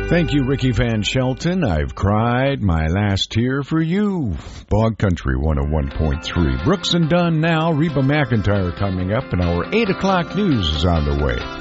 Thank you, Ricky Van Shelton. I've cried my last tear for you. Bog Country 101.3. Brooks and Dunn now. Reba McEntire coming up, and our 8 o'clock news is on the way.